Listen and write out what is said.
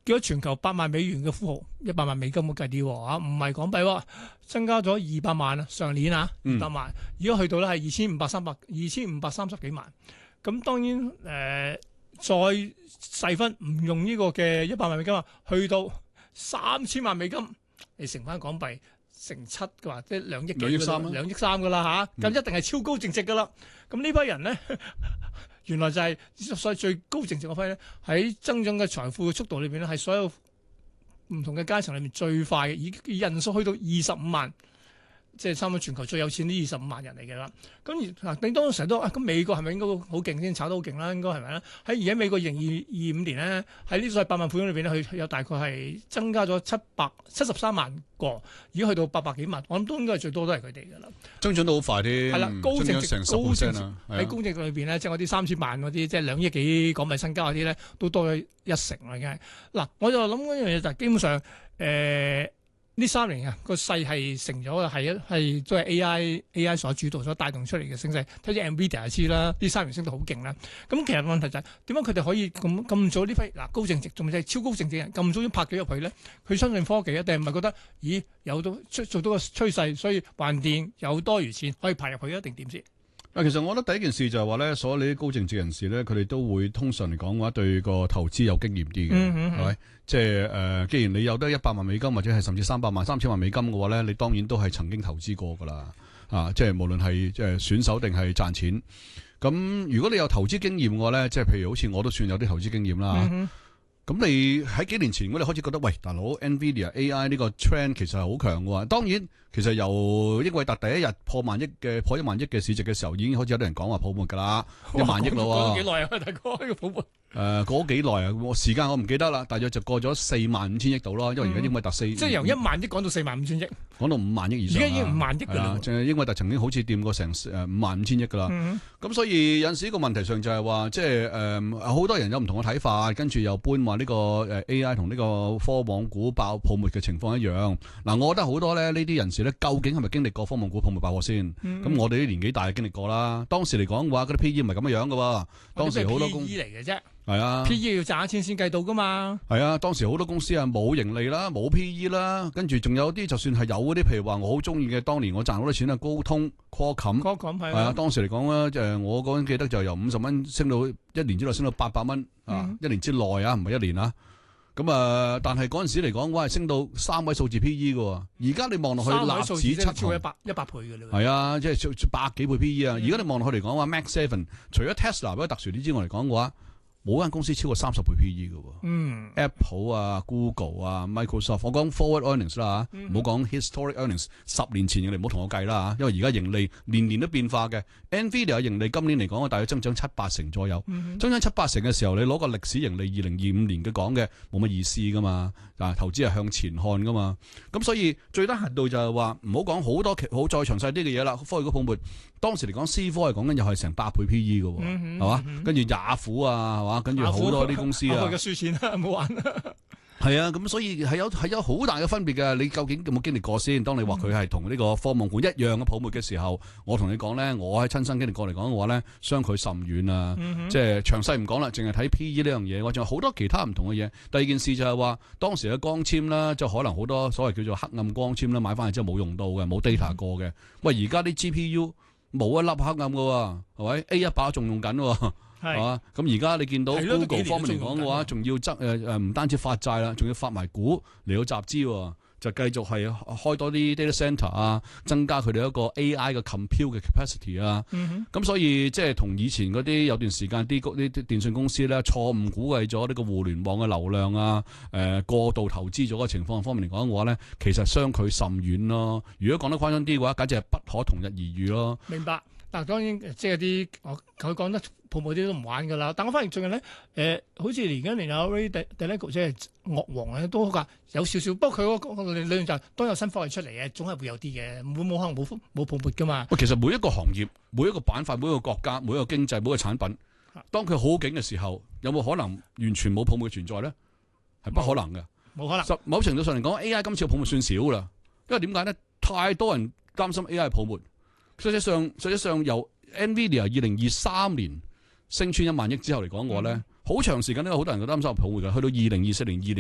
叫咗全球8萬美元嘅富豪，100萬美金咁計啲喎，唔係港幣喎，增加咗200萬啊！上年啊，200萬，而家去到咧係2530幾萬。咁當然再細分唔用呢個嘅100萬美金啊，去到3000萬美金，你乘翻港幣乘7嘅話，即係2億幾2億3㗎啦嚇，咁一定係超高淨值㗎啦。咁呢批人咧，原來就係所謂最高淨值嗰批咧，喺增長嘅財富嘅速度裏邊咧，係所有唔同嘅階層裏面最快嘅，以人數去到25萬。即係差唔多全球最有錢呢25萬人嚟嘅啦。咁嗱，你當成日都咁美國係咪應該好勁先炒得好勁啦？應該係咪咧？喺而家美國2025年咧，喺呢所謂百萬富翁裏邊咧，佢有大概係增加咗73萬個，而家去到800幾萬。我諗都應該係最多都係佢哋㗎啦。 增長都好快啲。係啦， 高淨值成10%啦。 喺高淨值裏邊咧，即係我啲3000萬嗰啲，即係2億幾港幣身家嗰啲咧，都多咗1成啦。已經係嗱，我就諗嗰樣嘢就係基本上呢3年啊，個勢係成咗嘅，係都係 AI 所主導所帶動出嚟嘅升勢。睇住 Nvidia 就知啦，呢3年升到好勁啦。咁其實問題就係點解佢哋可以咁早呢批高淨值，仲係超高淨值人咁早已經拍咗入去咧？佢相信科技啊，定係唔係覺得咦有到做到個趨勢，所以橫掂有多餘錢可以拍入去一定點先？ 其實我覺得第一件事就係話咧，所有你啲高淨值人士咧，佢哋都會通常嚟講嘅話，對個投資有經驗啲嘅，係咪？即係既然你有得100萬美金或者係甚至300萬、3000萬美金嘅話咧，你當然都係曾經投資過噶啦，即係無論係選手定係賺錢。咁如果你有投資經驗嘅話咧，即係譬如好似我都算有啲投資經驗啦。咁你喺幾年前我哋開始覺得，喂，大佬 Nvidia AI 呢個 trend 其實係好強嘅喎。當然，其實由英偉達第一日破1萬億嘅市值嘅時候，已經開始有啲人講話泡沫㗎啦，1萬億咯喎。 講咗幾耐啊，大哥呢個泡沫？ 過咗幾耐啊？時間我唔記得啦，大約就過咗45000億度咯。因為而家英偉達即係由1萬億講到45000億， 講到5萬億以上。 而家已經5萬億㗎啦。 就係英偉達曾經好似掂過成55000億㗎啦。咁所以有陣時呢個問題上就係話，即係好多人有唔同嘅睇法，跟住又搬話呢個AI 同呢個科網股爆泡沫嘅情況一樣。嗱，我覺得好多咧呢啲人士咧，究竟係咪經歷過科網股泡沫爆破先？咁我哋啲年紀大經歷過啦。當時嚟講嘅話，嗰啲 PE 唔係咁樣嘅喎。當時好多公司嚟嘅啫。 係啊 ，PE 要賺錢先計到噶嘛。 係啊，當時好多公司啊冇盈利啦，冇 PE 啦，跟住仲有啲就算係有嗰啲，譬如話我好中意嘅，當年我賺好多錢啊，高通、Qualcomm 係啊，當時嚟講咧，我嗰陣記得就由50蚊升到1年之內升到800蚊啊，1年之內啊，唔係1年啊。咁但係嗰陣時嚟講，我係升到3位數字 PE嘅。而家你望落去，納指7 超過100倍嘅啦。 係啊，即係百幾倍 PE 啊。而家你望落去嚟講話，Max 7除咗 Tesla 比較特殊啲之外嚟講嘅話，冇間公司超過30倍 PE 嘅。Apple 啊、Google 啊、Microsoft， 我講 forward earnings 啦嚇，唔好講 historic earnings。10年前嘅你唔好同我計啦嚇，因為而家盈利年年都變化嘅。Nvidia 嘅盈利今年嚟講，大約增長7-8成左右。增長7-8成嘅時候，你攞個歷史盈利2025年嘅講嘅冇乜意思噶嘛。投資係向前看噶嘛。咁所以最低限度就係話唔好講好多好再詳細啲嘅嘢啦。科技股泡沫當時嚟講，C 科係講緊又係成8倍 PE 嘅喎，係嘛？跟住雅虎啊，係嘛？跟住好多啲公司啊， 嘅輸錢啦，唔好玩。 係啊，咁所以係有好大嘅分別嘅。你究竟有冇經歷過先？當你話佢係同呢個科網股一樣嘅泡沫嘅時候，我同你講咧，我喺親身經歷過嚟講嘅話咧，相距甚遠啊。即係詳細唔講啦，淨係睇 PE 呢樣嘢，我仲有好多其他唔同嘅嘢。第二件事就係話當時嘅光纖啦，即係可能好多所謂叫做黑暗光纖啦，買翻嚟之後冇用到嘅，冇 data 過嘅。喂，而家啲 GPU 冇一粒黑暗嘅喎，係咪 A100仲用緊喎？係嘛？咁而家你見到 Google 方面嚟講嘅話，仲要唔單止發債啦，仲要發埋股嚟到集資，就繼續係開多啲 data center 啊，增加佢哋一個 AI 嘅 compute 嘅 capacity 啊。咁所以即係同以前嗰啲有段時間啲電信公司咧錯誤估計咗呢個互聯網嘅流量啊，過度投資咗嘅情況方面嚟講嘅話咧，其實相距甚遠咯。如果講得誇張啲嘅話，簡直係不可同日而語咯。 明白。嗱，當然即係啲佢講得泡沫啲都唔玩噶啦。但我發現最近咧，好似而家連有 Ray Dalio 即係惡王咧都好有少少。不過佢嗰個理論就係當有新科技出嚟嘅，總係會有啲嘅，冇可能冇泡沫噶嘛。 其實每一個行業、每一個板塊、每一個國家、每一個經濟、每一個產品，當佢好景嘅時候，有冇可能完全冇泡沫嘅存在咧？係不可能嘅， 冇可能。 某程度上嚟講 ，AI 今次嘅泡沫算少啦，因為點解咧？太多人擔心 AI 泡沫。實際上由 Nvidia 2023年升穿1萬億之後嚟講嘅話咧，好長時間都有好多人都擔心泡沫嘅，去到2024年、